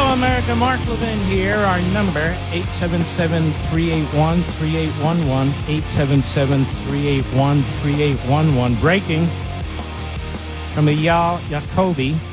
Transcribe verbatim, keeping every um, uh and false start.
Hello, America. Mark Levin here. Our number, eight seven seven, three eight one, three eight one one, eight seven seven, three eight one, three eight one one. Breaking from the Yal Yacobi